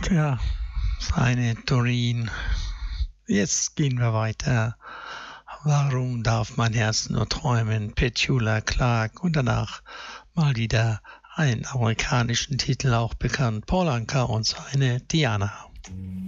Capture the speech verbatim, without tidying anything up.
Tja, seine Doreen. Jetzt gehen wir weiter. Warum darf mein Herz nur träumen? Petula Clark und danach mal wieder einen amerikanischen Titel, auch bekannt, Paul Anka und seine Diana.